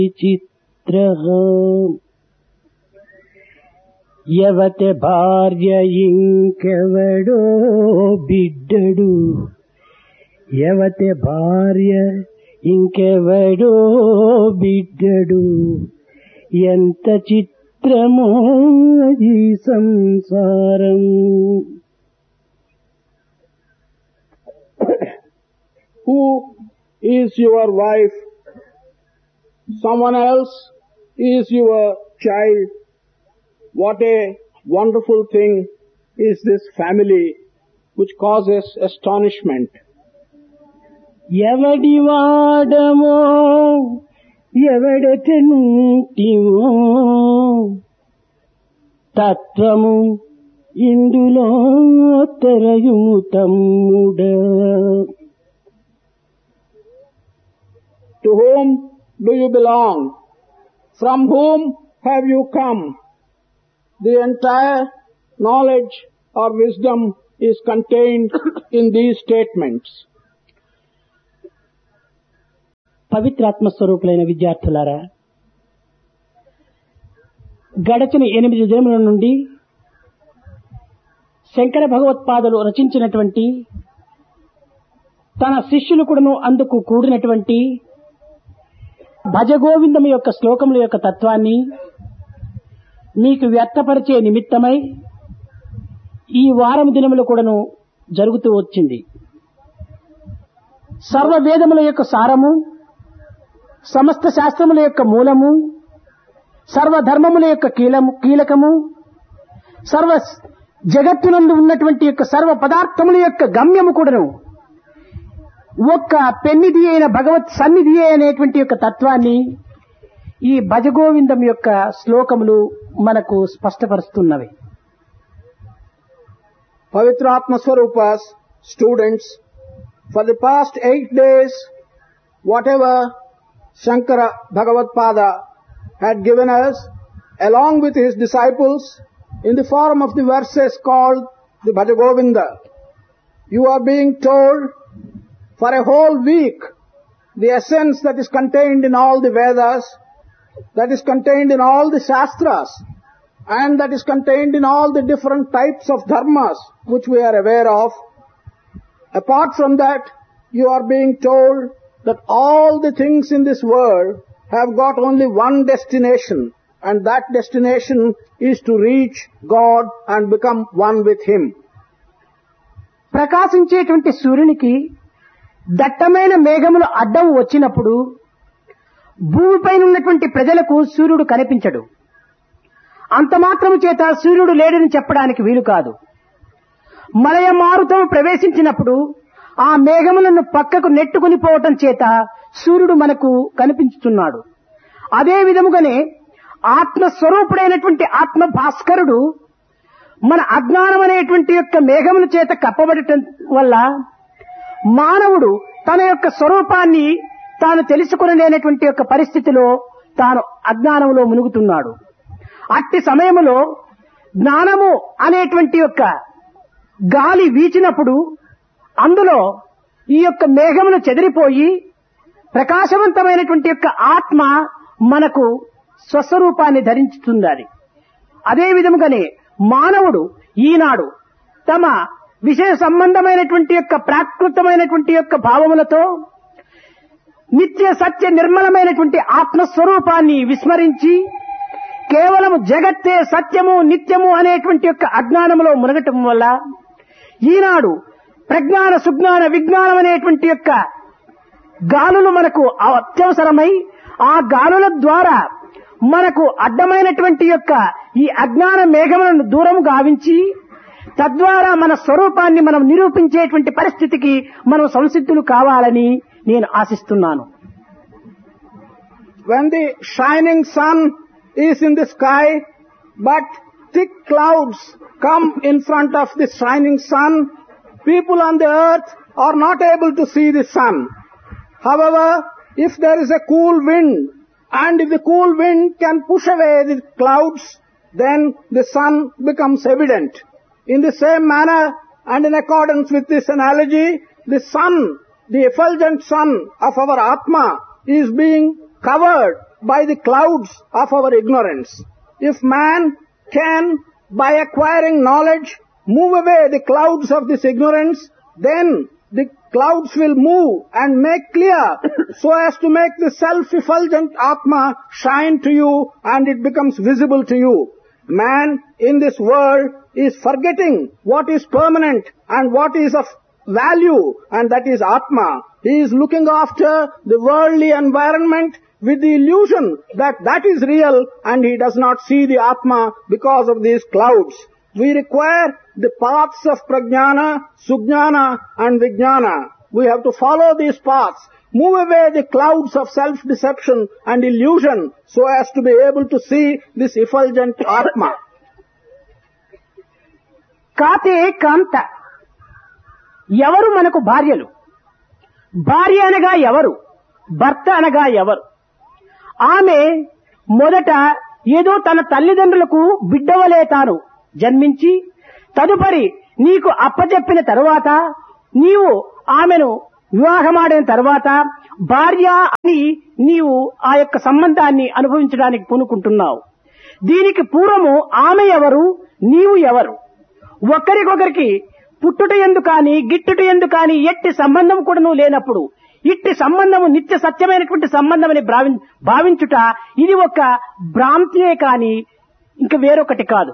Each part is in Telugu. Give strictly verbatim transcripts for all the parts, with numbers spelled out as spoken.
చిత్రః యవతే భార్య ఇంకెవడో బిడ్డడు యవతే భార్య ఇంకెవడో బిడ్డడు ఎంత చిత్రమో ఈ సంసారం. Who is your wife? Someone else is your child. What a wonderful thing is this family which causes astonishment. ఎవడి వాడమో ఎవడెటనుంటివో తత్వము ఇందులో తెరయుము తమ్ముడా. To whom do you belong? From whom have you come? The entire knowledge or wisdom is contained in these statements. పవిత్రాత్మ స్వరూపులైన విద్యార్థులారా, గడచిన ఎనిమిది దినముల నుండి శంకర భగవత్పాదులు రచించినటువంటి తన శిష్యులు కూడాను అందుకు కూడినటువంటి భజగోవిందము యొక్క శ్లోకముల యొక్క తత్వాన్ని మీకు వ్యక్తపరిచే నిమిత్తమై ఈ వారం దినములు కూడాను జరుగుతూ వచ్చింది. సర్వ వేదముల యొక్క సారము, సమస్త శాస్త్రముల యొక్క మూలము, సర్వధర్మముల యొక్క కీలము కీలకము, సర్వ జగత్తునందు ఉన్నటువంటి యొక్క సర్వ పదార్థముల యొక్క గమ్యము కూడాను ఒక్క పెన్నిధి అయిన భగవత్ సన్నిధి అనేటువంటి యొక్క తత్వాన్ని ఈ భజగోవిందం యొక్క శ్లోకములు మనకు స్పష్టపరుస్తున్నవి. Pavitratma Swarupa's students, for the past eight days, whatever Shankara Bhagavatpada had given us, along with his disciples, in the form of the verses called the Bhajagovinda, you are being told for a whole week the essence that is contained in all the Vedas, that is contained in all the Shastras, and that is contained in all the different types of dharmas which we are aware of. Apart from that, you are being told that all the things in this world have got only one destination, and that destination is to reach God and become one with Him. ప్రకాశించేటువంటి సూర్యునికి దట్టమైన మేఘములు అడ్డం వచ్చినప్పుడు భూమిపైన ఉన్నటువంటి ప్రజలకు సూర్యుడు కనిపించడు. అంత మాత్రము చేత సూర్యుడు లేడని చెప్పడానికి వీలు కాదు. మలయ మారుతం ప్రవేశించినప్పుడు ఆ మేఘములను పక్కకు నెట్టుకుని పోవటం చేత సూర్యుడు మనకు కనిపించుతున్నాడు. అదే విధముగానే ఆత్మస్వరూపుడైనటువంటి ఆత్మ భాస్కరుడు మన అజ్ఞానం అనేటువంటి యొక్క మేఘముల చేత కప్పబడటం వల్ల మానవుడు తన యొక్క స్వరూపాన్ని తాను తెలుసుకొనలేనటువంటి యొక్క పరిస్థితిలో తాను అజ్ఞానంలో మునుగుతున్నాడు. అట్టి సమయములో జ్ఞానము అనేటువంటి యొక్క గాలి వీచినప్పుడు అందులో ఈ యొక్క మేఘములు చెదిరిపోయి ప్రకాశవంతమైనటువంటి యొక్క ఆత్మ మనకు స్వస్వరూపాన్ని ధరించుతుంది. అదే విధముగానే మానవుడు ఈనాడు తమ విషయ సంబంధమైనటువంటి యొక్క ప్రాకృతమైనటువంటి యొక్క భావములతో నిత్య సత్య నిర్మలమైనటువంటి ఆత్మస్వరూపాన్ని విస్మరించి కేవలము జగత్తే సత్యము నిత్యము అనేటువంటి యొక్క అజ్ఞానములో మునగటం వల్ల ఈనాడు ప్రజ్ఞాన సుజ్ఞాన విజ్ఞానం అనేటువంటి యొక్క గాలులు మనకు అత్యవసరమై ఆ గాలుల ద్వారా మనకు అడ్డమైనటువంటి యొక్క ఈ అజ్ఞాన మేఘములను దూరం గావించి తద్వారా మన స్వరూపాన్ని మనం నిరూపించేటువంటి పరిస్థితికి మనం సంసిద్ధులు కావాలని నేను ఆశిస్తున్నాను. When the shining sun is in the sky, but thick clouds come in front of the shining sun, people on the earth are not able to see the sun. However, if there is a cool wind, and if the cool wind can push away the clouds, then the sun becomes evident. In the same manner, and in accordance with this analogy, the sun, the effulgent sun of our Atma, is being covered by the clouds of our ignorance. If man can, by acquiring knowledge, move away the clouds of this ignorance, then the clouds will move and make clear so as to make the self-effulgent Atma shine to you and it becomes visible to you. Man in this world is forgetting what is permanent and what is of value, and that is Atma. He is looking after the worldly environment with the illusion that that is real, and he does not see the Atma because of these clouds. We require the paths of Prajnana, Sujnana and Vijnana. We have to follow these paths, move away the clouds of self-deception and illusion so as to be able to see this effulgent Atma. కాతే కాంత ఎవరు మనకు భార్యలు? భార్య అనగా ఎవరు? భర్త అనగా ఎవరు? ఆమె మొదట ఏదో తన తల్లిదండ్రులకు బిడ్డవలే తాను జన్మించి తదుపరి నీకు అప్పచెప్పిన తరువాత నీవు ఆమెను వివాహమాడిన తర్వాత భార్య అని నీవు ఆ యొక్క సంబంధాన్ని అనుభవించడానికి పూనుకుంటున్నావు. దీనికి పూర్వము ఆమె ఎవరు, నీవు ఎవరు? ఒకరికొకరికి పుట్టుట ఎందు కాని గిట్టుట ఎందు కాని ఎట్టి సంబంధం కూడాను లేనప్పుడు ఇట్టి సంబంధము నిత్య సత్యమైనటువంటి సంబంధమని భావించుట ఇది ఒక భ్రాంతియే కాని ఇంక వేరొకటి కాదు.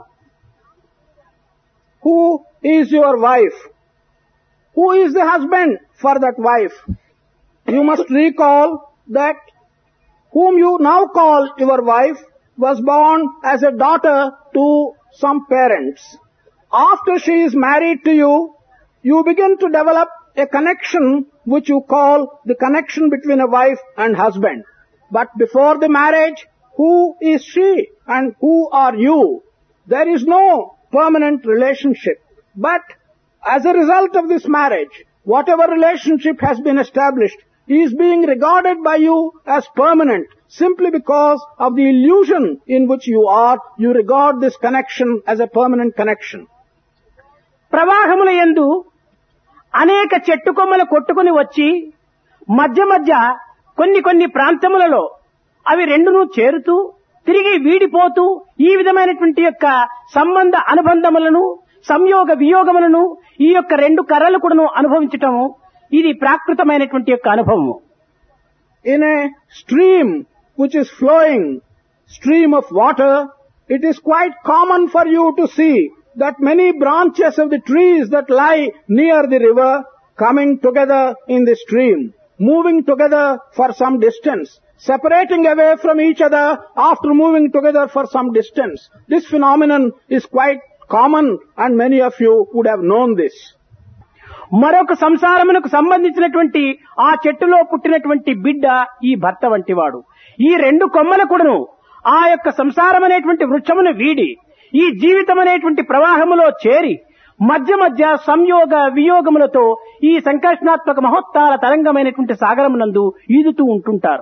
Who is your wife? Who is the husband for that wife? You must recall that whom you now call your wife was born as a daughter to some parents. After she is married to you, you begin to develop a connection which you call the connection between a wife and husband. But before the marriage, who is she and who are you? There is no permanent relationship. But as a result of this marriage, whatever relationship has been established is being regarded by you as permanent simply because of the illusion in which you are. You regard this connection as a permanent connection. ప్రవాహముల యందు అనేక చెట్టు కొమ్మలు కొట్టుకుని వచ్చి మధ్య మధ్య కొన్ని కొన్ని ప్రాంతములలో అవి రెండును చేరుతూ తిరిగి వీడిపోతూ ఈ విధమైనటువంటి యొక్క సంబంధ అనుబంధములను సంయోగ వియోగములను ఈ యొక్క రెండు కర్రలు కూడాను అనుభవించటం ఇది ప్రాకృతమైనటువంటి యొక్క అనుభవము. In a stream which is flowing, stream of water, it is quite common for you to see that many branches of the trees that lie near the river coming together in the stream, moving together for some distance, separating away from each other after moving together for some distance. This phenomenon is quite common and many of you would have known this. మరొక సంసారమునకు సంబంధించినటువంటి ఆ చెట్టులో పుట్టినటువంటి బిడ్డ ఈ భర్త వంటివాడు. ఈ రెండు కొమ్మల కూడాను ఆ యొక్క సంసారం అనేటువంటి వృక్షమును వీడి ఈ జీవితం అనేటువంటి ప్రవాహములో చేరి మధ్య మధ్య సంయోగ వియోగములతో ఈ సంకర్షణాత్మక మహోత్తాల తరంగమైనటువంటి సాగరమునందు ఈదుతూ ఉంటుంటారు.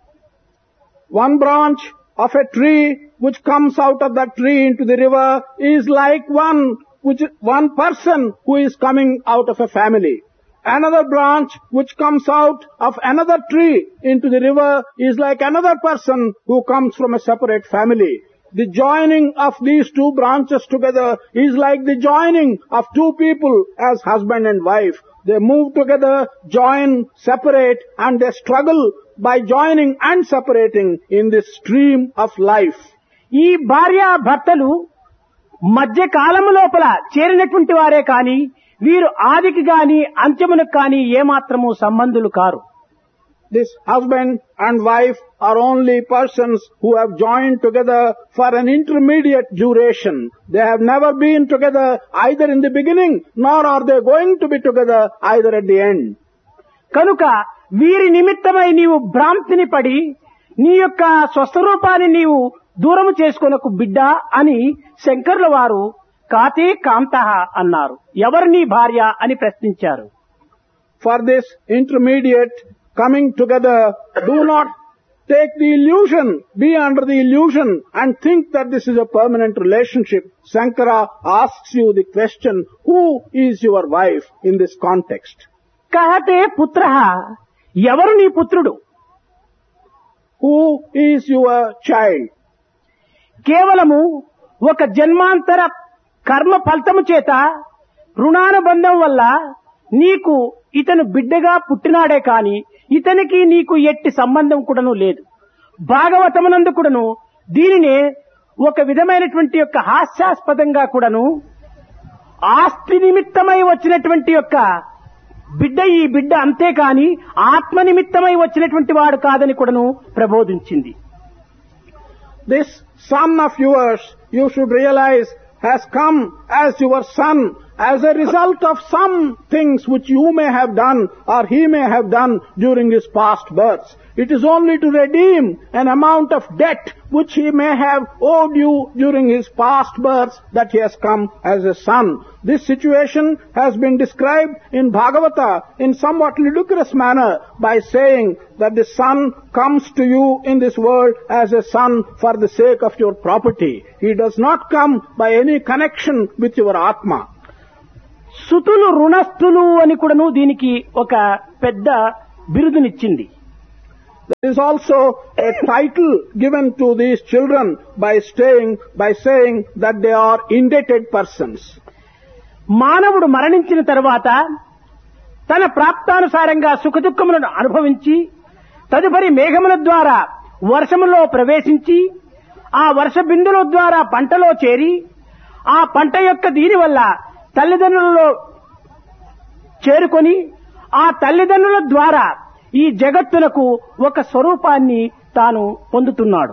One branch of a tree which comes out of that tree into the river is like one which one person who is coming out of a family. Another branch which comes out of another tree into the river is like another person who comes from a separate family. The joining of these two branches together is like the joining of two people as husband and wife. They move together, join, separate, and they struggle by joining and separating in this stream of life. ఈ భార్య భర్తలు మధ్య కాలము లోపల చేరినటువంటి వారే కాని వీరు ఆదికి గాని అంత్యమునకు కాని ఏమాత్రము సంబంధులు car. This husband and wife are only persons who have joined together for an intermediate duration. They have never been together either in the beginning nor are they going to be together either at the end. కనుక వీరి నిమిత్తమై నీవు భ్రాంతిని పడి నీ యొక్క స్వస్వరూపాన్ని నీవు దూరము చేసుకొనకు బిడ్డ అని శంకరుల వారు కాతే కాంతః అన్నారు. ఎవరు నీ భార్య అని ప్రశ్నించారు. For this intermediate coming together, do not take the illusion, be under the illusion and think that this is a permanent relationship. Shankara asks you the question, who is your wife in this context? కహతే పుత్రః, ఎవరు నీ పుత్రుడు? who is your child. కేవలము ఒక జన్మాంతర కర్మ ఫలితము చేత రుణానుబంధం వల్ల నీకు ఇతను బిడ్డగా పుట్టినాడే కాని ఇతనికి నీకు ఎట్టి సంబంధం కూడాను లేదు. భాగవతమునందు కూడాను దీనినే ఒక విధమైనటువంటి యొక్క హాస్యాస్పదంగా కూడాను ఆస్తి నిమిత్తమై వచ్చినటువంటి యొక్క బిడ్డ ఈ బిడ్డ అంతేకాని ఆత్మ నిమిత్తమై వచ్చినటువంటి వాడు కాదని కూడాను ప్రబోధించింది. This son of yours, you should realize, has come as your son as a result of some things which you may have done or he may have done during his past births. It is only to redeem an amount of debt which he may have owed you during his past births that he has come as a son. This situation has been described in Bhagavata in somewhat ludicrous manner by saying that the son comes to you in this world as a son for the sake of your property. He does not come by any connection with your Atma. సుతులు రుణస్థులు అని కూడాను దీనికి ఒక పెద్ద బిరుదునిచ్చింది. There is also a title given to these children by staying, by saying that they are indebted persons. మానవుడు మరణించిన తరువాత తన ప్రాప్తానుసారంగా సుఖదుఖములను అనుభవించి తదుపరి మేఘముల ద్వారా వర్షములో ప్రవేశించి ఆ వర్ష బిందుల ద్వారా పంటలో చేరి ఆ పంట యొక్క దీని వల్ల తల్లిదండ్రులలో చేరుకొని ఆ తల్లిదండ్రుల ద్వారా ఈ జగత్తునకు ఒక స్వరూపాన్ని తాను పొందుతున్నాడు.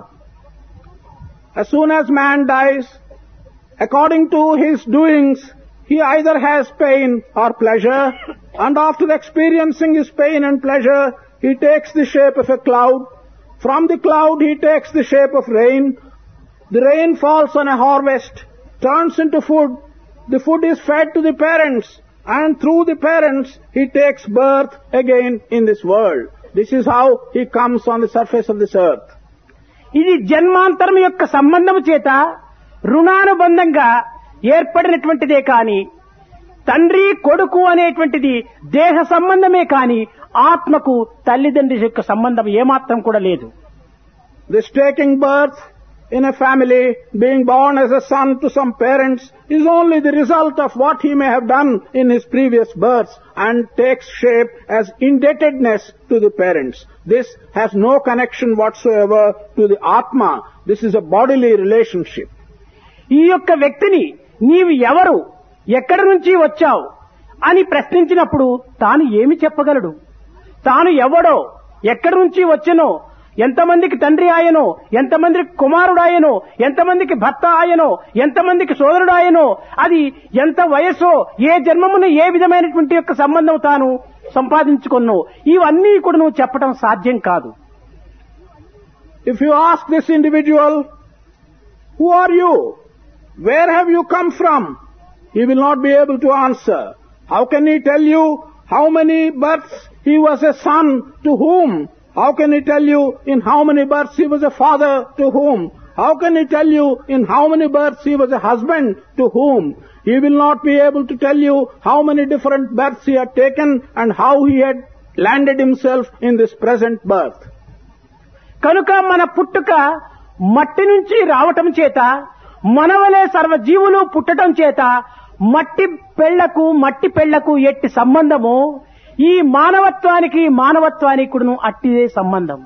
As soon as man dies, according to his doings, he either has pain or pleasure, and after experiencing his pain and pleasure, he takes the shape of a cloud. From the cloud he takes the shape of rain. The rain falls on a harvest, turns into food. The food is fed to the parents, and through the parents he takes birth again in this world. This is how he comes on the surface of this earth. ఇది జన్మాంతరం యొక్క సంబంధము చేత రుణానుబంధంగా ఏర్పడినటువంటిదే కాని తండ్రి కొడుకు అనేటువంటిది దేహ సంబంధమే కాని ఆత్మకు తల్లిదండ్రి యొక్క సంబంధం ఏమాత్రం కూడా లేదు. This taking birth in a family, being born as a son to some parents, is only the result of what he may have done in his previous births and takes shape as indebtedness to the parents. This has no connection whatsoever to the Atma. This is a bodily relationship. ఈ యొక్క వ్యక్తిని నీవు ఎవరు, ఎక్కడి నుంచి వచ్చావు అని ప్రశ్నించినప్పుడు తాను ఏమి చెప్పగలడు? తాను ఎవడో, ఎక్కడి నుంచి వచ్చెనో, ఎంతమందికి తండ్రి ఆయనో, ఎంతమందికి కుమారుడు ఆయనో, ఎంతమందికి భర్త ఆయనో, ఎంతమందికి సోదరుడు ఆయనో, అది ఎంత వయస్సో, ఏ జన్మమున ఏ విధమైనటువంటి యొక్క సంబంధం తాను సంపాదించుకున్నో, ఇవన్నీ కూడా నువ్వు చెప్పడం సాధ్యం కాదు. If you ask this individual, who are you? Where have you come from? He will not be able to answer. How can he tell you how many births he was a son to whom? How can he tell you in how many births he was a father to whom? How can he tell you in how many births he was a husband to whom? He will not be able to tell you how many different births he had taken and how he had landed himself in this present birth. కనుక మన పుట్టుక మట్టి నుంచి రావటం చేత, మనవలే సర్వజీవులు పుట్టడం చేత మట్టి పెళ్లకు మట్టి పెళ్లకు ఎట్టి సంబంధము ఈ మానవత్వానికి మానవత్వానికి కూడాను అట్టిదే సంబంధం.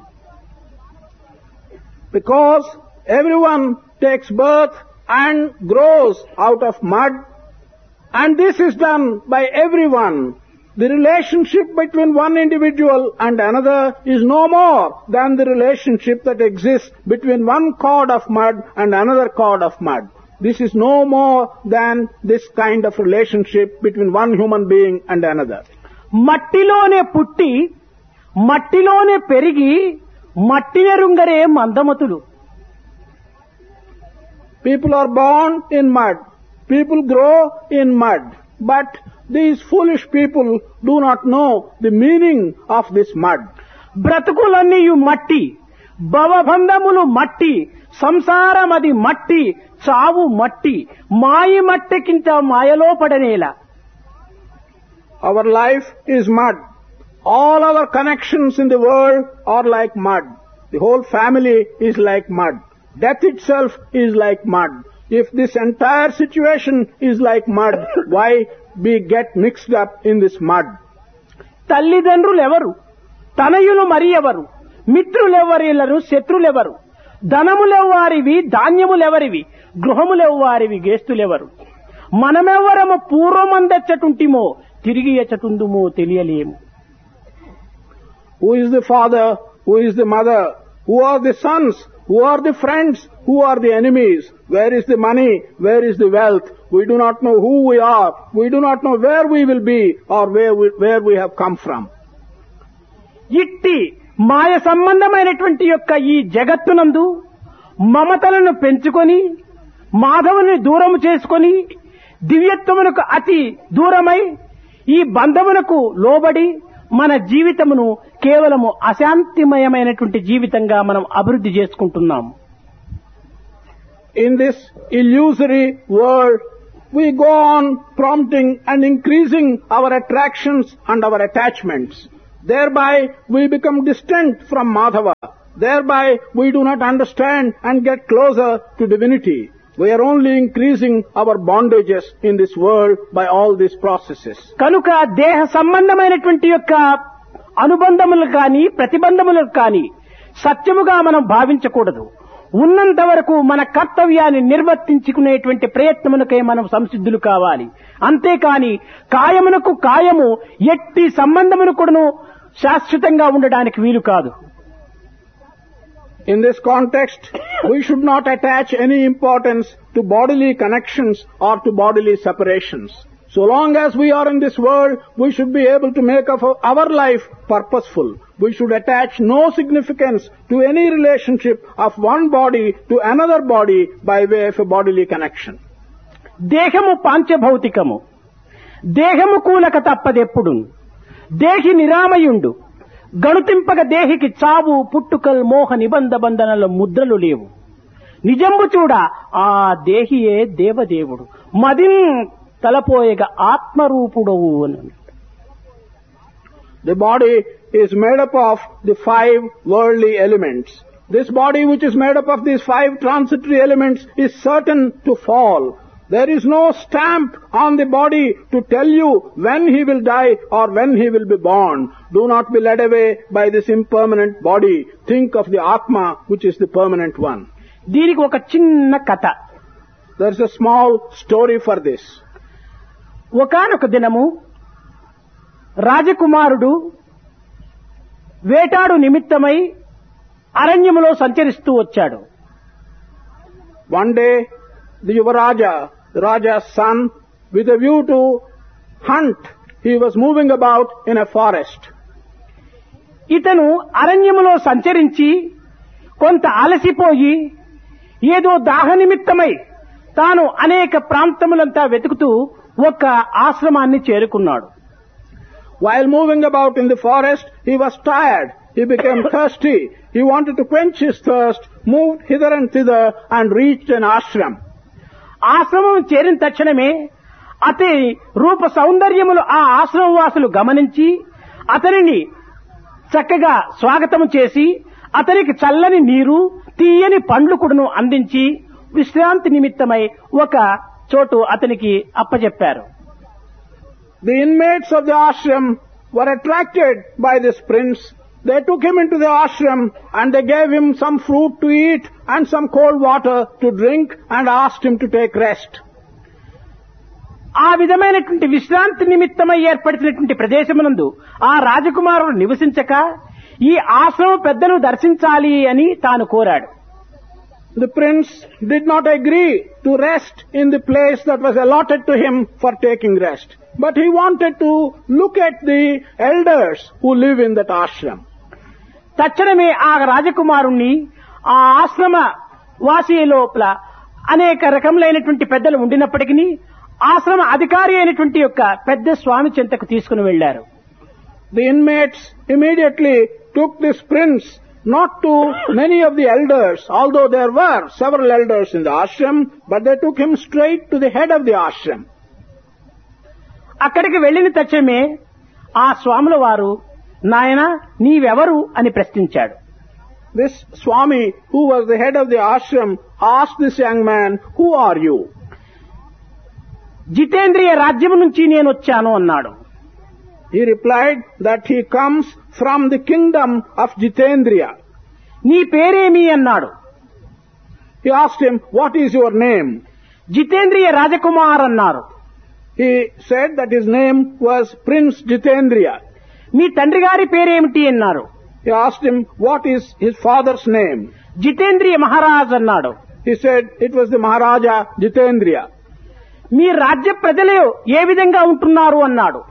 Because everyone takes birth and grows out of mud, and this is done by everyone. The relationship between one individual and another is no more than the relationship that exists between one cord of mud and another cord of mud. This is no more than this kind of relationship between one human being and another. మట్టిలోనే పుట్టి మట్టిలోనే పెరిగి మట్టినెరుంగరే మందమతులు. People are born in mud. People grow in mud. But these foolish people do not know the meaning of this mud. బ్రతుకులన్నీయు మట్టి, భవబంధములు మట్టి, సంసారమది మట్టి, చావు మట్టి, మాయి మట్టికింత మాయలో పడనేలా. Our life is mud. All our connections in the world are like mud. The whole family is like mud. Death itself is like mud. If this entire situation is like mud, why we get mixed up in this mud? తల్లిదండ్రులెవరు, తనయులు మరి ఎవరు, మిత్రులెవరిల్లరు, శత్రులెవరు, ధనములెవ్వారివి, ధాన్యములెవరివి, గృహములెవ్వారివి, గేస్తులెవరు, మనమెవ్వరము పూర్వమందెచ్చటుంటిమో తిరిగి ఎచ్చటుందుమో తెలియలేము. Who is the father? Who is the mother? Who are the sons? Who are the friends? Who are the enemies? Where is the money? Where is the wealth? We do not know who we are. We do not know where we will be or where we, where we have come from. ఇట్టి మాయ సంబంధమైనటువంటి యొక్క ఈ జగత్తునందు మమతలను పెంచుకొని మాధవుని దూరము చేసుకొని దివ్యత్వమునకు అతి దూరమై ఈ బంధమునకు లోబడి మన జీవితమును కేవలము అశాంతిమయమైనటువంటి జీవితంగా మనం అభివృద్ధి చేసుకుంటున్నాం. In this illusory world, we go on prompting and increasing our attractions and our attachments. Thereby, we become distant from Madhava. Thereby, we do not understand and get closer to divinity. We are only increasing our bondages in this world by all these processes. కనుక దేహ సంబంధమైనటువంటి యొక్క అనుబంధములు కానీ ప్రతిబంధములు కానీ సత్యముగా మనం భావించకూడదు. ఉన్నంత వరకు మన కర్తవ్యాన్ని నిర్వర్తించుకునేటువంటి ప్రయత్నమునకై మనం సంసిద్ధులు కావాలి. అంతేకాని కాయమునకు కాయము ఎట్టి సంబంధమును కూడాను శాశ్వతంగా ఉండడానికి వీలు కాదు. In this context, we should not attach any importance to bodily connections or to bodily separations. So long as we are in this world, we should be able to make of our life purposeful. We should attach no significance to any relationship of one body to another body by way of a bodily connection. దేహము పాంచభౌతికము, దేహము కూలక తప్పదెప్పుడు, దేహి నిరామయుండు, గణుతింపక దేహికి చావు పుట్టుకల్ మోహ నిబంధ బంధనల ముద్రలు లేవు. నిజంబు చూడ ఆ దేహియే దేవదేవుడు, మదిన్ తలపోయగ ఆత్మరూపుడవు అని. The body is made up of the five worldly elements. This body which is made up of these five transitory elements is certain to fall. There is no stamp on the body to tell you when he will die or when he will be born. Do not be led away by this impermanent body. Think of the Atma, which is the permanent one. దీనికి ఒక చిన్న కథ. There is a small story for this. ఒకానొక దినము రాజకుమారుడు వేటాడు నిమిత్తమై అరణ్యములో సంచరిస్తూ వచ్చాడు. One day, the Yuvaraja, the Raja's son, with a view to hunt, he was moving about in a forest. ఇతను అరణ్యములో సంచరించి కొంత అలసిపోయి ఏదో దాహ నిమిత్తమై తాను అనేక ప్రాంతములంతా వెతుకుతూ ఒక ఆశ్రమాన్ని చేరుకున్నాడు. While moving about in the forest, he was tired. He became thirsty. He wanted to quench his thirst, moved hither and thither and reached an ashram. ఆశ్రమం చేరిన తక్షణమే అతని రూప సౌందర్యములు ఆ ఆశ్రమవాసులు గమనించి అతనిని చక్కగా స్వాగతం చేసి అతనికి చల్లని నీరు తీయని పండ్లు కూడాను అందించి విశ్రాంతి నిమిత్తమై ఒక చోటు అతనికి అప్పచెప్పారు. The inmates of the ashram were attracted by this prince. They took him into the ashram and they gave him some fruit to eat and some cold water to drink and asked him to take rest. ఆ విధమైనటువంటి విశ్రాంతి నిమిత్తమై ఏర్పడినటువంటి ప్రదేశమునందు ఆ రాజకుమారుడు నివసించక ఈ ఆశ్రమ పెద్దను దర్శించాలి అని తాను కోరాడు. The prince did not agree to rest in the place that was allotted to him for taking rest, but he wanted to look at the elders who live in that ashram. తక్షణమే ఆ రాజకుమారుణ్ణి ఆ ఆశ్రమ వాసి లోపల అనేక రకములైనటువంటి పెద్దలు ఉండినప్పటికీ ఆశ్రమ అధికారి అయినటువంటి యొక్క పెద్ద స్వామి చెంతకు తీసుకుని వెళ్లారు. The inmates immediately took this prince not to many of the elders, although there were several elders in the ashram, but they took him straight to the head of the ashram. అక్కడికి వెళ్లిన తక్షణమే ఆ స్వాముల వారు నాయనా నీవెవరు అని ప్రశ్నించాడు. This Swami, who was the head of the ashram, asked this young man, "Who are you?" జితేంద్రియ రాజ్యం నుంచి నేను వచ్చాను అన్నాడు. He replied that he comes from the kingdom of Jitendriya. నీ పేరేమి అన్నాడు. He asked him, "What is your name?" జితేంద్రియ Rajkumar అన్నారు. He said that his name was Prince Jitendriya. మీ తండ్రి గారి పేరేమిటి అన్నారు. He asked him, "What is his father's name?" జితేంద్రియ Maharaj అన్నాడు. He said it was the Maharaja Jitendriya. మీ రాజ్య ప్రజలు ఏ విధంగా ఉంటున్నారు అన్నాడు.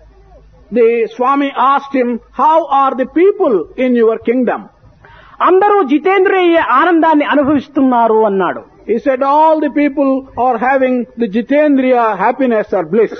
The Swami asked him, "How are the people in your kingdom?" అందరూ జితేంద్రియ ఆనందాన్ని అనుభవిస్తున్నారు అన్నాడు. He said all the people are having the Jitendriya happiness or bliss.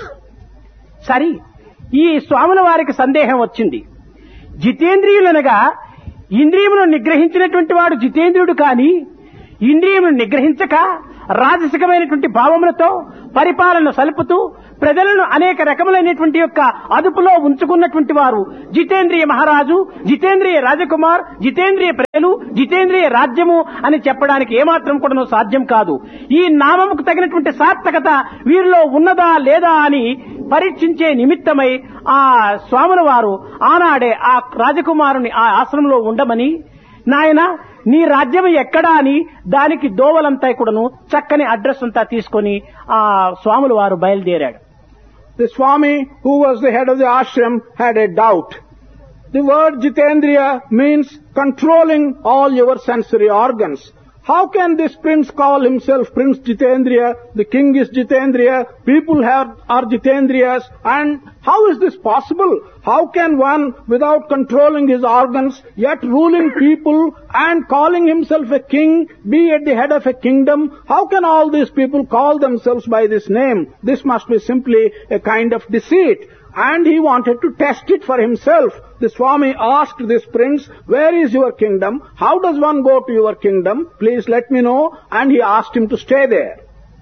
సరి ఈ స్వాముల వారికి సందేహం వచ్చింది. జితేంద్రియులనగా ఇంద్రియములను నిగ్రహించినటువంటి వాడు జితేంద్రియుడు కాని ఇంద్రియములను నిగ్రహించక రాజసికమైనటువంటి భావములతో పరిపాలన సలుపుతూ ప్రజలను అనేక రకములైనటువంటి యొక్క అదుపులో ఉంచుకున్నటువంటి వారు జితేంద్రియ మహారాజు, జితేంద్రియ రాజకుమార్, జితేంద్రియ ప్రజలు, జితేంద్రియ రాజ్యము అని చెప్పడానికి ఏమాత్రం కూడా సాధ్యం కాదు. ఈ నామముకు తగినటువంటి సార్థకత వీరిలో ఉన్నదా లేదా అని పరీక్షించే నిమిత్తమై ఆ స్వాముల వారు ఆనాడే ఆ రాజకుమారుని ఆ ఆశ్రమంలో ఉండమని, నాయన నీ రాజ్యం ఎక్కడా అని దానికి దోవలంతా కూడాను చక్కని అడ్రస్ అంతా తీసుకొని ఆ స్వాముల వారు బయలుదేరాడు. The Swami, who was the head of the ashram, had a doubt. The word Jitendriya means controlling all your sensory organs. How can this prince call himself Prince Jitendriya? The king is Jitendriya, people have, are Jitendriyas, and how is this possible? How can one, without controlling his organs, yet ruling people and calling himself a king, be at the head of a kingdom? How can all these people call themselves by this name? This must be simply a kind of deceit. And he wanted to test it for himself. The Swami asked this prince, "Where is your kingdom? How does one go to your kingdom? Please let me know." And he asked him to stay there.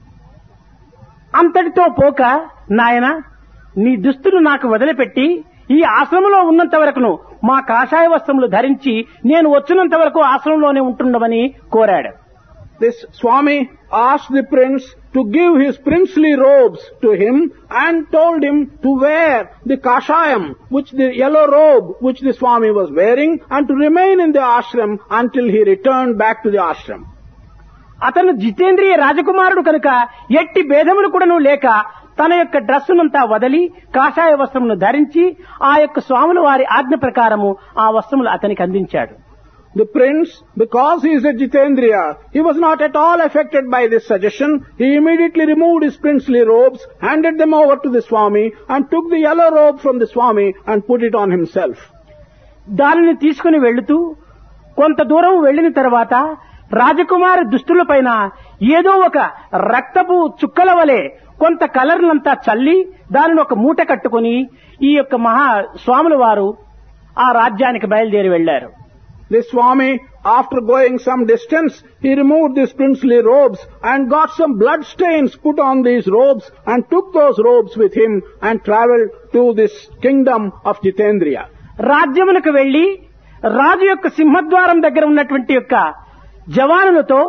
అంతటితో పోక, నాయన నీ దుస్తులు నాకు వదిలిపెట్టి ఈ ఆశ్రమంలో ఉన్నంత వరకును మా కాషాయ వస్త్రములు ధరించి నేను వచ్చినంత వరకు ఆశ్రమంలోనే ఉంటుండమని కోరాడు. This Swami asked the prince to give his princely robes to him and told him to wear the kashayam, which the yellow robe which the Swami was wearing, and to remain in the ashram until he returned back to the ashram. అతను జితేంద్రియ రాజకుమారుడు కనుక ఎట్టి భేదములు కూడాను లేక తన యొక్క డ్రెస్సునంతా వదిలి కాషాయ వస్త్రమును ధరించి ఆ యొక్క స్వాముల వారి ఆజ్ఞ ప్రకారము ఆ వస్త్రములు అతనికి అందించాడు. The prince, because he is a Jitendriya, he was not at all affected by this suggestion. He immediately removed his princely robes, handed them over to the Swami, and took the yellow robe from the Swami and put it on himself. దానిని తీసుకుని వెళుతూ కొంత దూరం వెళ్లిన తర్వాత రాజకుమారి దుస్తుల పైన ఏదో ఒక రక్తపు చుక్కల వలె కొంత కలర్లంతా చల్లి దానిని ఒక మూట కట్టుకుని ఈ యొక్క మహా స్వాముల వారు ఆ రాజ్యానికి బయలుదేరి వెళ్లారు. The Swami, after going some distance, he removed these princely robes and got some blood stains put on these robes and took those robes with him and travelled to this kingdom of Jitendriya. రాజ్యములకు వెళ్లి రాజు యొక్క సింహద్వారం దగ్గర ఉన్నటువంటి యొక్క జవానులతో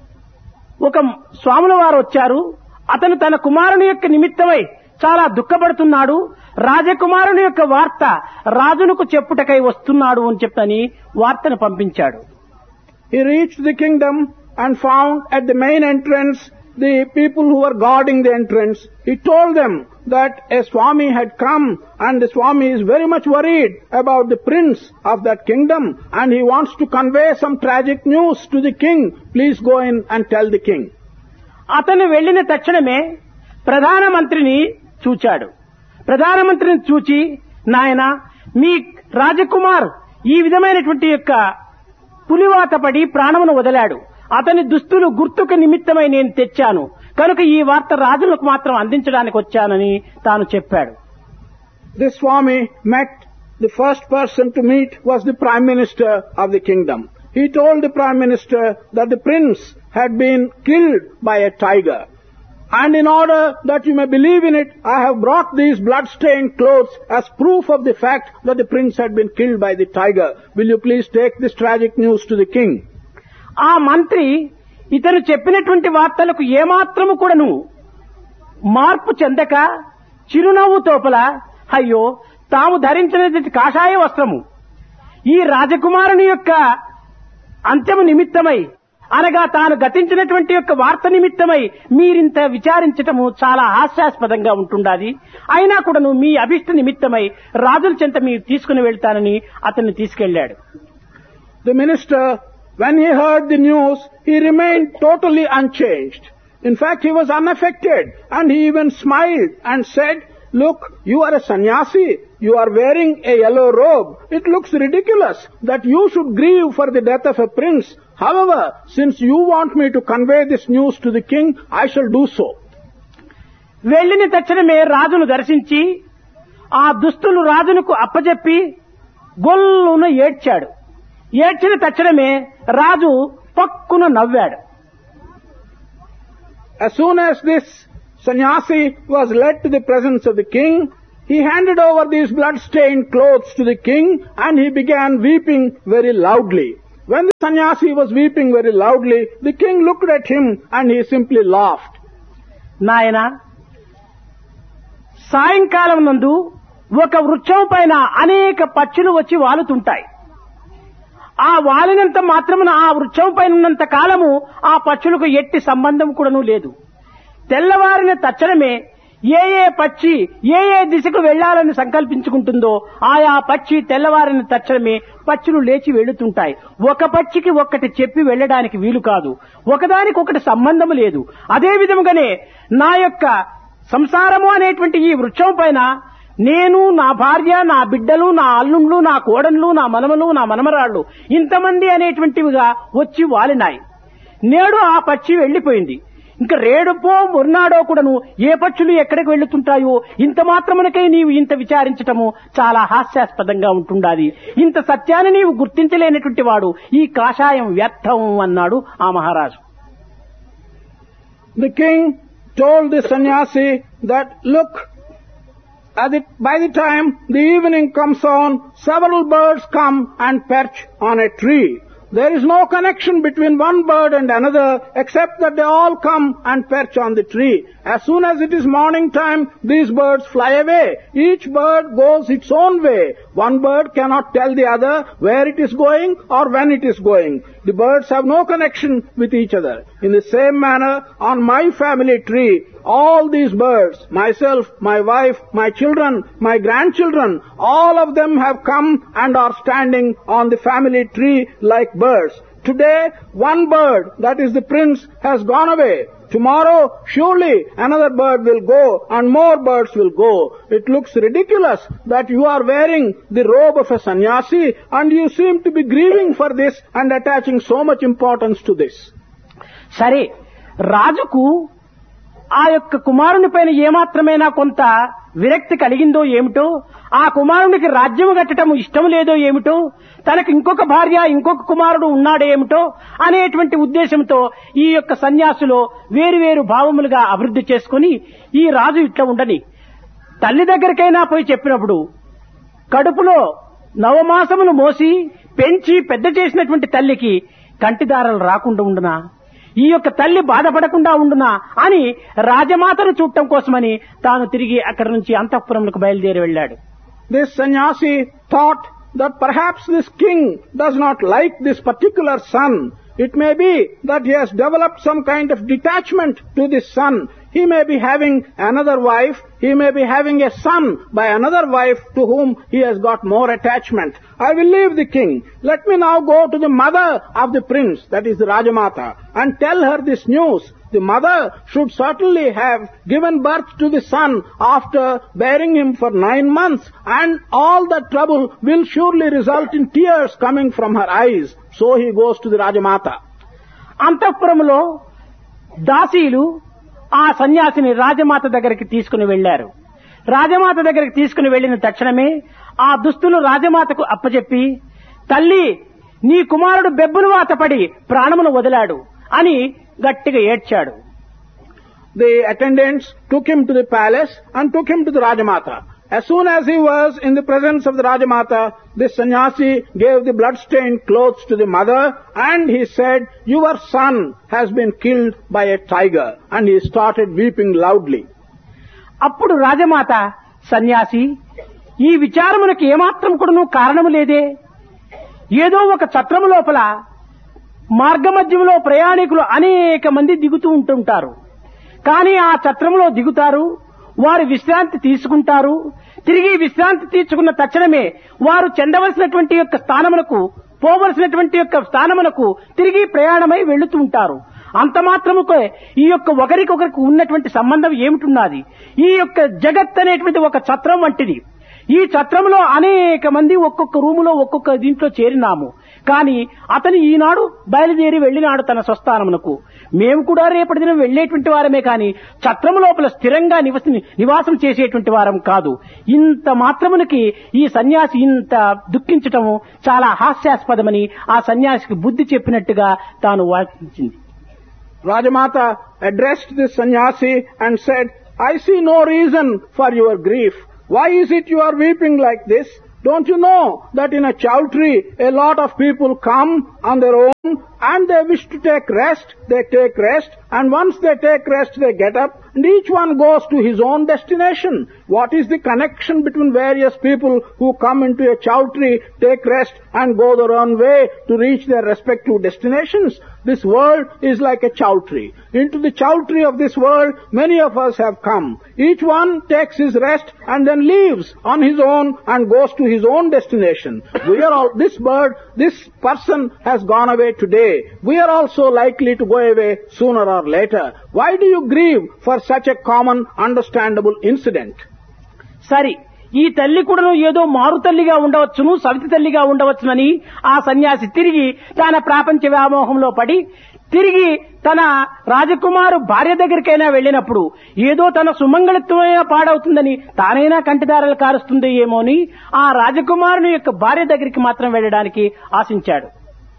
ఒక స్వాముల వారు వచ్చారు. అతను తన కుమారుని యొక్క నిమిత్తమై చాలా దుఃఖపడుతున్నాడు. రాజకుమారుని యొక్క వార్త రాజునకు చెప్పుటకై వస్తున్నాడు అని చెప్పని వార్తను పంపించాడు. He reached the kingdom and found at the main entrance the people who were guarding the entrance. He told them that a Swami had come and the Swami is very much worried about the prince of that kingdom and he wants to convey some tragic news to the king. Please go in and tell the king. అతను వెళ్లిన తక్షణమే ప్రధానమంత్రిని చూచాడు. ప్రధానమంత్రిని చూచి, నాయన మీ రాజకుమార్ ఈ విధమైనటువంటి యొక్క పులివాత పడి ప్రాణమును వదిలాడు. అతని దుస్తులు గుర్తుకు నిమిత్తమై నేను తెచ్చాను కనుక ఈ వార్త రాజులకు మాత్రం అందించడానికి వచ్చానని తాను చెప్పాడు. This Swami met the first person to meet was the Prime Minister of the kingdom. He told the Prime Minister that the prince had been killed by a tiger. And in order that you may believe in it, I have brought these blood-stained clothes as proof of the fact that the prince had been killed by the tiger. Will you please take this tragic news to the king? ఆ మంత్రి ఇతను చెప్పినటువంటి వార్తలకు ఏమాత్రము కూడాను మార్పు చెందక చిరునవ్వు తోపల అయ్యో తాము ధరించినటువంటి కాషాయ వస్త్రము ఈ రాజకుమారుని యొక్క అంత్యము నిమిత్తమై అనగా తాను గతించినటువంటి యొక్క వార్త నిమిత్తమై మీరింత విచారించటము చాలా హాస్యాస్పదంగా ఉంటుండాది. అయినా కూడాను మీ అభిష్ట నిమిత్తమై రాజుల చెంత మీరు తీసుకుని వెళ్తానని అతన్ని తీసుకెళ్లాడు. The minister, when he heard the news, he remained totally unchanged. In fact, he was unaffected, and he even smiled and said, "Look, you are a sannyasi. You are wearing a yellow robe. It looks ridiculous that you should grieve for the death of a prince. However, since you want me to convey this news to the king, I shall do so." వెళ్లిన తక్షణమే రాజును దర్శించి ఆ దుస్తులు రాజునకు అప్పజెప్పి గొల్లున ఏడ్చాడు. ఏడ్చిన తక్షణమే రాజు పక్కున నవ్వాడు. As soon as this sannyasi was led to the presence of the king, he handed over these blood-stained clothes to the king and he began weeping very loudly. When the sannyasi was weeping very loudly, the king looked at him and he simply laughed. నాయనా, సాయంకాలం నందు ఒక వృక్షం పైన అనేక పక్షులు వచ్చి వాలుతుంటాయి. ఆ వాలినంత మాత్రమున ఆ వృక్షం పైన ఉన్నంత కాలము ఆ పక్షులకు ఎట్టి సంబంధం కూడాను లేదు. తెల్లవారిన తక్షణమే ఏ ఏ పక్షి ఏ ఏ దిశకు వెళ్లాలని సంకల్పించుకుంటుందో ఆయా పక్షి తెల్లవారిన తక్షణమే పక్షులు లేచి వెళ్తుంటాయి. ఒక పక్షికి ఒక్కటి చెప్పి వెళ్లడానికి వీలు కాదు. ఒకదానికి ఒకటి సంబంధం లేదు. అదే విధముగానే నా యొక్క సంసారము అనేటువంటి ఈ వృక్షం పైన నేను, నా భార్య, నా బిడ్డలు, నా అల్లుండ్లు, నా కోడన్లు, నా మనమలు, నా మనమరాళ్లు ఇంతమంది అనేటువంటివిగా వచ్చి వాలినాయి. నేడు ఆ పక్షి వెళ్లిపోయింది. ఇంకా రేడుపో మొన్నాడో కూడాను ఏ పక్షులు ఎక్కడికి వెళ్తుంటాయో ఇంత మాత్రమునకై నీవు ఇంత విచారించటము చాలా హాస్యాస్పదంగా ఉంటుండాది. ఇంత సత్యాన్ని నీవు గుర్తించలేనటువంటి వాడు ఈ కాషాయం వ్యర్థం అన్నాడు ఆ మహారాజు. The king told the sannyasi that, look, As it, by the time the evening comes on, several birds come and perch on a tree. There is no connection between one bird and another except that they all come and perch on the tree. As soon as it is morning time, these birds fly away. Each bird goes its own way. One bird cannot tell the other where it is going or when it is going. The birds have no connection with each other. In the same manner, on my family tree, all these birds, myself, my wife, my children, my grandchildren, all of them have come and are standing on the family tree like birds. Today, one bird, that is the prince, has gone away. Tomorrow, surely another bird will go and more birds will go. It looks ridiculous that you are wearing the robe of a sannyasi and you seem to be grieving for this and attaching so much importance to this. సరే, రాజుకు ఆ యొక్క కుమారుని పైన ఏమాత్రమైనా కొంత విరక్తి కలిగిందో ఏమిటో, ఆ కుమారునికి రాజ్యము కట్టడం ఇష్టం లేదో ఏమిటో, తనకు ఇంకొక భార్య ఇంకొక కుమారుడు ఉన్నాడో ఏమిటో అనేటువంటి ఉద్దేశంతో ఈ యొక్క సన్యాసులో వేరువేరు భావములుగా అభివృద్ధి చేసుకుని ఈ రాజు ఇట్లా ఉండని తల్లి దగ్గరికైనా పోయి చెప్పినప్పుడు కడుపులో నవమాసములు మోసి పెంచి పెద్ద చేసినటువంటి తల్లికి కంటిదారలు రాకుండా ఉండునా, ఈ యొక్క తల్లి బాధపడకుండా ఉండునా అని రాజమాతను చూడటం కోసమని తాను తిరిగి అక్కడి నుంచి అంతఃపురంలోకి బయలుదేరి వెళ్ళాడు. This sannyasi thought that perhaps this king does not like this particular son. It may be that he has developed some kind of detachment to this son. He may be having another wife, he may be having a son by another wife to whom he has got more attachment. I will leave the king. Let me now go to the mother of the prince, that is the Rajamata, and tell her this news. The mother should certainly have given birth to the son after bearing him for nine months, and all that trouble will surely result in tears coming from her eyes. So he goes to the Rajamata. అంతఃపురంలో దాసీలు ఆ సన్యాసిని రాజమాత దగ్గరికి తీసుకుని వెళ్లారు. రాజమాత దగ్గరికి తీసుకుని వెళ్లిన తక్షణమే ఆ దుస్తులు రాజమాతకు అప్పచెప్పి, తల్లి, నీ కుమారుడు బెబ్బులు వాతపడి ప్రాణమును వదిలాడు అని గట్టిగా ఏడ్చాడు. the attendants took him to the palace and took him to the Rajamata. As soon as he was in the presence of the Rajamata, this sannyasi gave the blood-stained clothes to the mother and he said, "Your son has been killed by a tiger." And he started weeping loudly. అప్పుడు రాజమాత, సన్యాసి, ఈ విచారమునకు ఏమాత్రం కూడాను కారణము లేదే. ఏదో ఒక ఛత్రము లోపల మార్గమధ్యంలో ప్రయాణికులు అనేక మంది దిగుతూ ఉంటుంటారు. కానీ ఆ ఛత్రంలో దిగుతారు, వారు విశ్రాంతి తీసుకుంటారు. తిరిగి విశ్రాంతి తీసుకున్న తక్షణమే వారు చెందవలసినటువంటి యొక్క స్థానములకు, పోవలసినటువంటి యొక్క స్థానములకు తిరిగి ప్రయాణమై వెళుతూ ఉంటారు. అంత మాత్రముకే ఈ యొక్క ఒకరికొకరికి ఉన్నటువంటి సంబంధం ఏమిటున్నది? ఈ యొక్క జగత్ అనేటువంటి ఒక ఛత్రం వంటిది. ఈ ఛత్రంలో అనేక మంది ఒక్కొక్క రూములో ఒక్కొక్క దీంట్లో చేరినాము. కానీ అతను ఈనాడు బయలుదేరి వెళ్లినాడు తన స్వస్థానమునకు. మేము కూడా రేపటి దినం వెళ్లేటువంటి వారమే కానీ ఛత్రము లోపల స్థిరంగా నివస నివాసం చేసేటువంటి వారం కాదు. ఇంత మాత్రమునకి ఈ సన్యాసి ఇంత దుఃఖించటము చాలా హాస్యాస్పదమని ఆ సన్యాసికి బుద్ధి చెప్పినట్టుగా తాను వాచించింది. Rajamata addressed this sannyasi and said, "I see no reason for your grief. Why is it you are weeping like this? Don't you know that in a chowtry a lot of people come on their own and they wish to take rest, they take rest, and once they take rest they get up and each one goes to his own destination. What is the connection between various people who come into a chowtry, take rest and go their own way to reach their respective destinations? This world is like a chowtry. Into the chowtry of this world many of us have come. Each one takes his rest and then leaves on his own and goes to his own destination. We are all, this bird, this person has gone away today. We are also likely to go away sooner or later. Why do you grieve for such a common, understandable incident?" సరి, ఈ తల్లి కూడాను ఏదో మారు తల్లిగా ఉండవచ్చును, సవితి తల్లిగా ఉండవచ్చునని ఆ సన్యాసి తిరిగి తన ప్రాపంచ వ్యామోహంలో పడి తిరిగి తన రాజకుమారు భార్య దగ్గరికైనా వెళ్ళినప్పుడు ఏదో తన సుమంగళత్వమైనా పాడవుతుందని తానైనా కంటిదారలు కారుస్తుంది ఏమో అని ఆ రాజకుమారుని యొక్క భార్య దగ్గరికి మాత్రం వెళ్ళడానికి ఆశించాడు.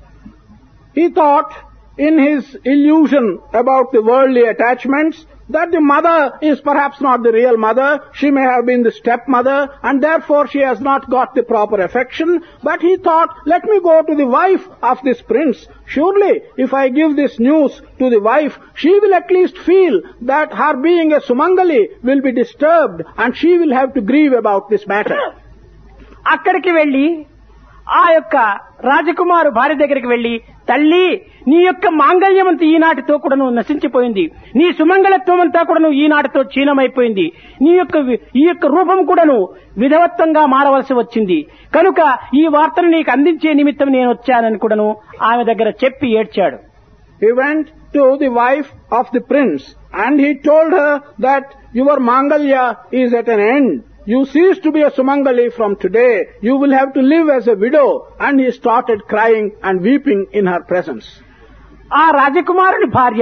He thought in his illusion about the worldly attachments that the mother is perhaps not the real mother. She may have been the stepmother and therefore she has not got the proper affection. But he thought, let me go to the wife of this prince. Surely if I give this news to the wife, she will at least feel that her being a Sumangali will be disturbed and she will have to grieve about this matter. అక్కడికి వెళ్లి ఆ యొక్క రాజకుమారు భార్య దగ్గరికి వెళ్లి, తల్లి, నీ యొక్క మాంగళ్యం అంతా ఈనాటితో కూడాను నశించిపోయింది, నీ సుమంగళత్వం అంతా కూడాను ఈనాటితో క్షీణమైపోయింది, నీ యొక్క ఈ యొక్క రూపం కూడాను విధవత్వంగా మారవలసి వచ్చింది, కనుక ఈ వార్తను నీకు అందించే నిమిత్తం నేను వచ్చానని కూడాను ఆమె దగ్గర చెప్పి ఏడ్చాడు. He went to the wife of the prince and he told her that your mangalya is at an end. You cease to be a Sumangali from today. You will have to live as a widow. And he started crying and weeping in her presence. ఆ రాజకుమారుని భార్య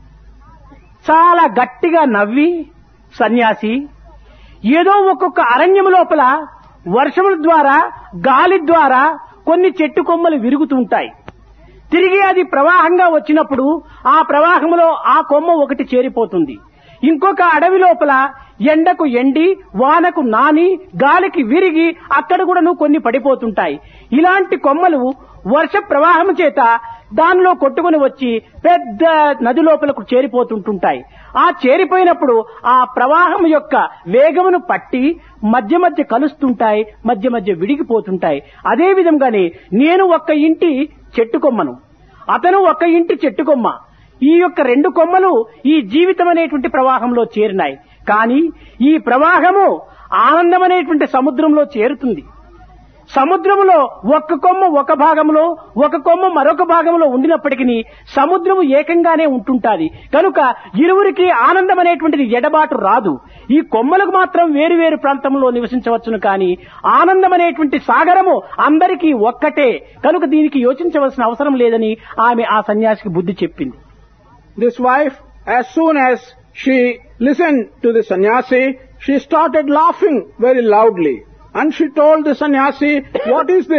చాలా గట్టిగా నవ్వి, సన్యాసి, ఏదో ఒక్కొక్క అరణ్యము లోపల వర్షముల ద్వారా గాలి ద్వారా కొన్ని చెట్టు కొమ్మలు విరుగుతుంటాయి. తిరిగి అది ప్రవాహంగా వచ్చినప్పుడు ఆ ప్రవాహంలో ఆ కొమ్మ ఒకటి చేరిపోతుంది. ఇంకొక అడవి లోపల ఎండకు ఎండి, వానకు నాని, గాలికి విరిగి అక్కడ కూడా కొన్ని పడిపోతుంటాయి. ఇలాంటి కొమ్మలు వర్ష ప్రవాహం చేత దానిలో కొట్టుకుని వచ్చి పెద్ద నది లోపలకు చేరిపోతుంటుంటాయి. ఆ చేరిపోయినప్పుడు ఆ ప్రవాహం యొక్క వేగమును పట్టి మధ్య మధ్య కలుస్తుంటాయి, మధ్య మధ్య విడిగిపోతుంటాయి. అదే విధంగానే నేను ఒక్క ఇంటి చెట్టు కొమ్మను, అతను ఒక్క ఇంటి చెట్టు కొమ్మ. ఈ యొక్క రెండు కొమ్మలు ఈ జీవితం అనేటువంటి ప్రవాహంలో చేరినాయి. కానీ ఈ ప్రవాహము ఆనందం అనేటువంటి సముద్రంలో చేరుతుంది. సముద్రములో ఒక్క కొమ్మ ఒక భాగంలో, ఒక కొమ్మ మరొక భాగంలో ఉండినప్పటికీ సముద్రము ఏకంగానే ఉంటుంటాది. కనుక ఇరువురికి ఆనందం అనేటువంటిది ఎడబాటు రాదు. ఈ కొమ్మలకు మాత్రం వేరు వేరు ప్రాంతంలో నివసించవచ్చును, కానీ ఆనందం అనేటువంటి సాగరము అందరికీ ఒక్కటే. కనుక దీనికి యోచించవలసిన అవసరం లేదని ఆమె ఆ సన్యాసికి బుద్ధి చెప్పింది. This wife, as soon as she listened to the sannyasi, she started laughing very loudly. And she told the sannyasi, "What is this?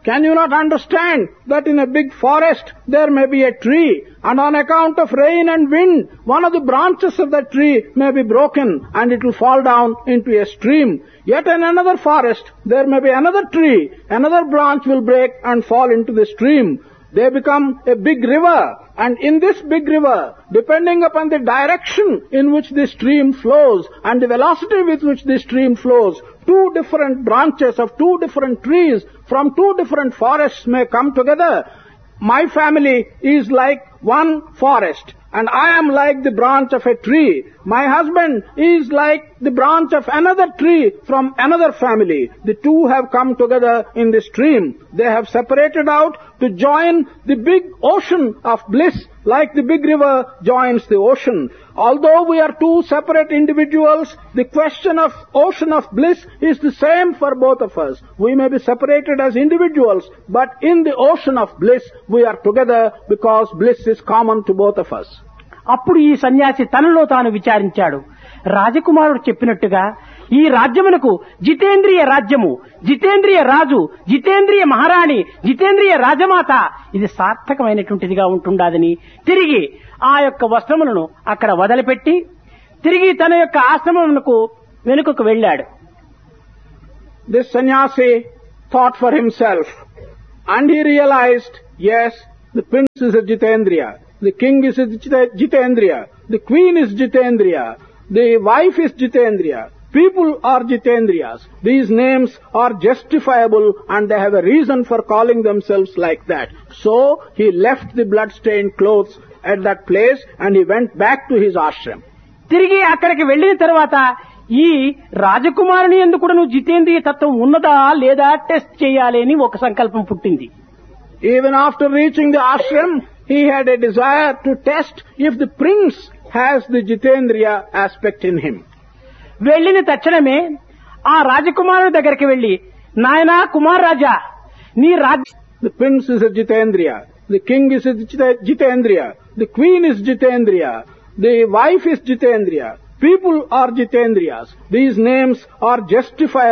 Can you not understand that in a big forest there may be a tree, and on account of rain and wind, one of the branches of that tree may be broken and it will fall down into a stream. Yet in another forest there may be another tree, another branch will break and fall into the stream. They become a big river, and in this big river, depending upon the direction in which the stream flows and the velocity with which the stream flows, two different branches of two different trees from two different forests may come together. My family is like one forest, and I am like the branch of a tree. My husband is like the branch of another tree from another family. The two have come together in the stream. They have separated out to join the big ocean of bliss, like the big river joins the ocean. Although we are two separate individuals, the question of ocean of bliss is the same for both of us. We may be separated as individuals, but in the ocean of bliss we are together because bliss is common to both of us. అప్పుడు ఈ సన్యాసి తనలో తాను విచారించాడు. రాజకుమారుడు చెప్పినట్టుగా ఈ రాజ్యమునకు జితేంద్రియ రాజ్యము, జితేంద్రియ రాజు, జితేంద్రియ మహారాణి, జితేంద్రియ రాజమాత ఇది సార్థకమైనటువంటిదిగా ఉంటుండాదని తిరిగి ఆ యొక్క వస్త్రములను అక్కడ వదిలిపెట్టి తిరిగి తన యొక్క ఆశ్రమమునకు వెనుకకు వెళ్ళాడు. This sannyasi thought for himself, and he realized, yes, the prince is a Jitendriya, the king is a Jitendriya, the queen is Jitendriya, the wife is Jitendriya, people are Jitendriyas. These names are justifiable and they have a reason for calling themselves like that. So he left the blood-stained clothes at that place and he went back to his ashram. తిరిగి అక్కడికి వెళ్ళిన తర్వాత ఈ రాజకుమారుని యందు కూడా నువ్వు జితేంద్రియ తత్వం ఉన్నదా లేదా టెస్ట్ చేయాలి అని ఒక సంకల్పం పుట్టింది. Even after reaching the ashram, he had a desire to test if the prince has the Jitendriya aspect in him. వెళ్ళిన తక్షణమే ఆ రాజకుమారుడి దగ్గరికి వెళ్లి, నాయనా కుమార్ రాజా, నీ రాజ్య The prince is a Jitendriya, the king is a Jitendriya, the queen is Jitendriya, the wife is Jitendriya, people are Jitendriyas. These names are justifiable